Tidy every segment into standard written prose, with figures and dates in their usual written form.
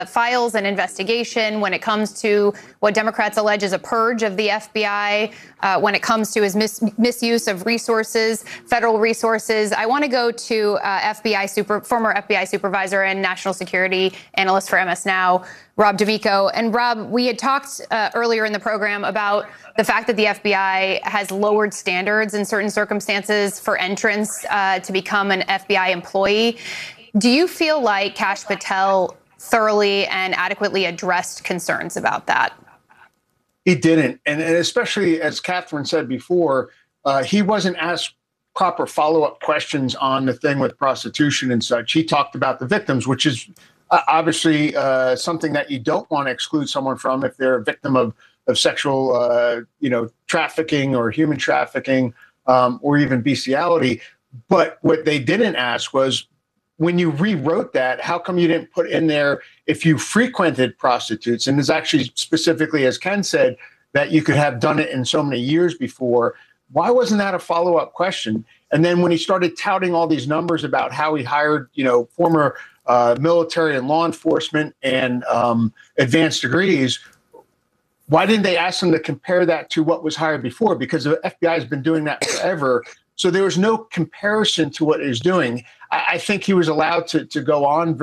files an investigation when it comes to what Democrats allege is a purge of the FBI, when it comes to his misuse of resources, federal resources. I want to go to former FBI supervisor and national security analyst for MS Now, Rob D'Amico. And Rob, we had talked earlier in the program about the fact that the FBI has lowered standards in certain circumstances for entrants to become an FBI employee. Do you feel like Kash Patel thoroughly and adequately addressed concerns about that? He didn't. And especially, as Catherine said before, he wasn't asked proper follow-up questions on the thing with prostitution and such. He talked about the victims, which is obviously something that you don't want to exclude someone from if they're a victim of sexual, trafficking or human trafficking or even bestiality. But what they didn't ask was, when you rewrote that, how come you didn't put in there if you frequented prostitutes? And there's actually specifically, as Ken said, that you could have done it in so many years before. Why wasn't that a follow-up question? And then when he started touting all these numbers about how he hired, former military and law enforcement and advanced degrees, why didn't they ask him to compare that to what was hired before? Because the FBI has been doing that forever. So there was no comparison to what he was doing. I think he was allowed to go on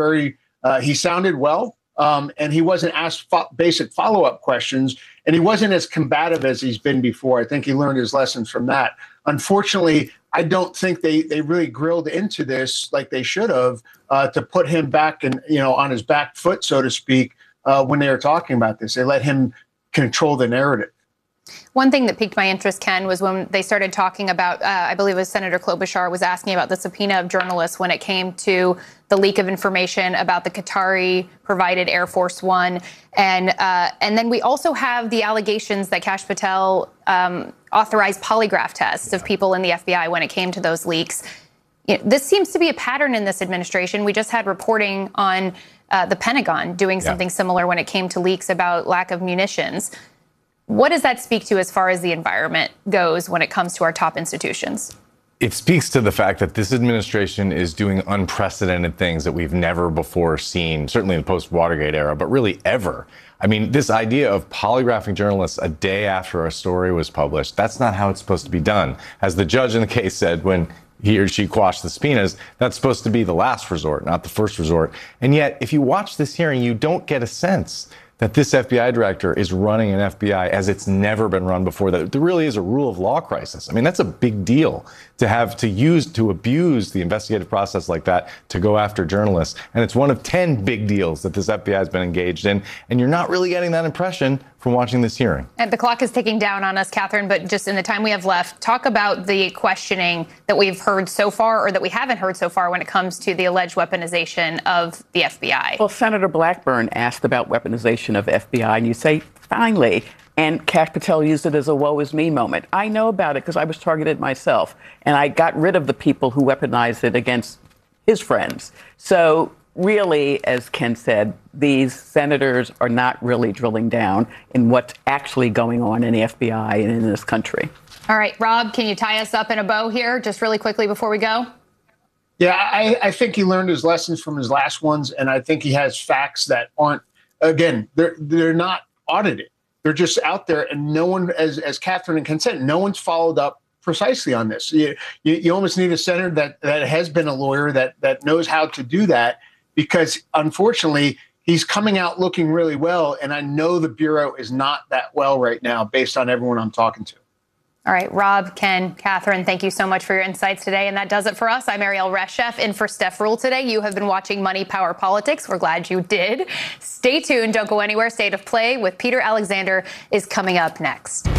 he sounded well, and he wasn't asked basic follow-up questions, and he wasn't as combative as he's been before. I think he learned his lessons from that. Unfortunately, I don't think they really grilled into this like they should have to put him back and on his back foot, so to speak, when they were talking about this. They let him control the narrative. One thing that piqued my interest, Ken, was when they started talking about, I believe it was Senator Klobuchar was asking about the subpoena of journalists when it came to the leak of information about the Qatari-provided Air Force One. And then we also have the allegations that Kash Patel authorized polygraph tests of people in the FBI when it came to those leaks. This seems to be a pattern in this administration. We just had reporting on the Pentagon doing something similar when it came to leaks about lack of munitions. What does that speak to as far as the environment goes when it comes to our top institutions? It speaks to the fact that this administration is doing unprecedented things that we've never before seen, certainly in the post-Watergate era, but really ever. I mean, this idea of polygraphing journalists a day after a story was published, that's not how it's supposed to be done. As the judge in the case said when he or she quashed the subpoenas, that's supposed to be the last resort, not the first resort. And yet, if you watch this hearing, you don't get a sense that this FBI director is running an FBI as it's never been run before. That there really is a rule of law crisis. I mean, that's a big deal to have to abuse the investigative process like that to go after journalists. And it's one of 10 big deals that this FBI has been engaged in. And you're not really getting that impression from watching this hearing. And the clock is ticking down on us, Catherine, but just in the time we have left, talk about the questioning that we've heard so far or that we haven't heard so far when it comes to the alleged weaponization of the FBI. Well, Senator Blackburn asked about weaponization of FBI, and you say, finally, and Kash Patel used it as a woe is me moment. I know about it because I was targeted myself, and I got rid of the people who weaponized it against his friends. So really, as Ken said, these senators are not really drilling down in what's actually going on in the FBI and in this country. All right, Rob, can you tie us up in a bow here just really quickly before we go? Yeah, I think he learned his lessons from his last ones, and I think he has facts that aren't, again, they're not audited. They're just out there, and no one, as Catherine and Ken said, no one's followed up precisely on this. You almost need a senator that has been a lawyer that knows how to do that, because unfortunately he's coming out looking really well, and I know the Bureau is not that well right now based on everyone I'm talking to. All right, Rob, Ken, Catherine, thank you so much for your insights today. And that does it for us. I'm Ariel Reshef in for Steph Rule today. You have been watching Money, Power, Politics. We're glad you did. Stay tuned. Don't go anywhere. State of Play with Peter Alexander is coming up next.